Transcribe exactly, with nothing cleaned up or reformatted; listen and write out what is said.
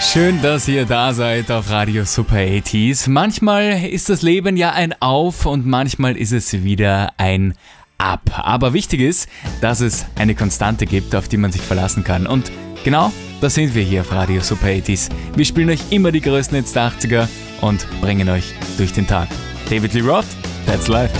Schön, dass ihr da seid auf Radio Super achtziger. Manchmal ist das Leben ja ein Auf und manchmal ist es wieder ein Ab. Aber wichtig ist, dass es eine Konstante gibt, auf die man sich verlassen kann. Und genau, da sind wir hier auf Radio Super achtziger. Wir spielen euch immer die größten Hits der achtziger und bringen euch durch den Tag. David Lee Roth, That's Life.